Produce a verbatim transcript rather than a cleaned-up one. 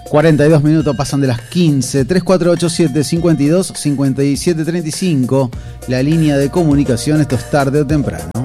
cuarenta y dos minutos pasan de las quince. Tres cuatro ocho siete, cinco dos, cinco siete tres cinco. La línea de comunicación, esto es tarde o temprano.